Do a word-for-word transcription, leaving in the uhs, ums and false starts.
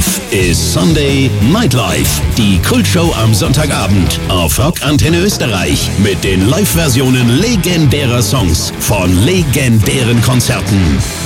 Live ist Sunday Nightlife, die Kultshow am Sonntagabend auf Rock Antenne Österreich mit den Live-Versionen legendärer Songs von legendären Konzerten.